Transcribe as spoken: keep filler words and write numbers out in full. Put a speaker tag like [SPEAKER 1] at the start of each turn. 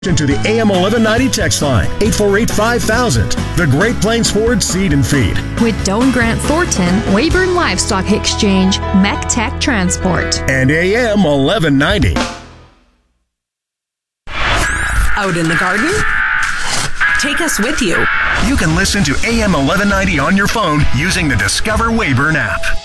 [SPEAKER 1] To the A M eleven ninety text line, eight four eight, five thousand. The Great Plains Ford Seed and Feed.
[SPEAKER 2] With Doane Grant Thornton, Weyburn Livestock Exchange, MECTech Transport.
[SPEAKER 1] And A M eleven ninety.
[SPEAKER 3] Out in the garden? Take us with you.
[SPEAKER 1] You can listen to A M eleven ninety on your phone using the Discover Weyburn app.